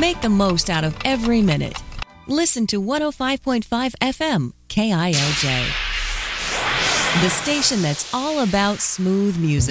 Make the most out of every minute. Listen to 105.5 FM, KILJ. The station that's all about smooth music.